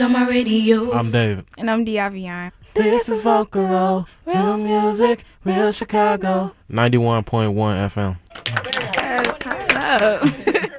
on my radio. I'm David. And I'm Diavion. This is Vocalo, real music, real Chicago. 91.1 FM. Yes, turn it up.